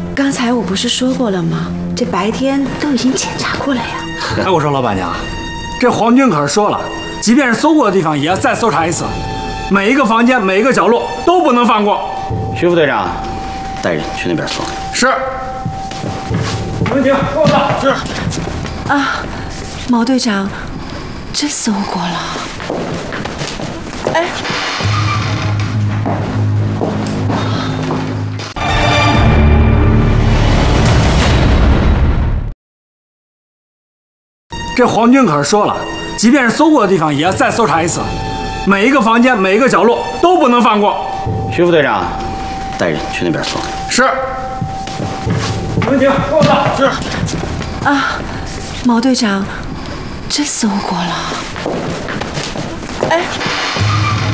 刚才我不是说过了吗？这白天都已经检查过了呀。 哎，我说老板娘，这皇军可是说了，即便是搜过的地方，也要再搜查一次，每一个房间、每一个角落都不能放过。 徐副队长，带人去那边搜。 是。文婷，报告。是。 啊，毛队长，真搜过了。哎。 这皇军可是说了，即便是搜过的地方，也要再搜查一次，每一个房间、每一个角落都不能放过。 徐副队长，带人去那边搜。 是。文婷，报告。是。 啊，毛队长，真搜过了。哎。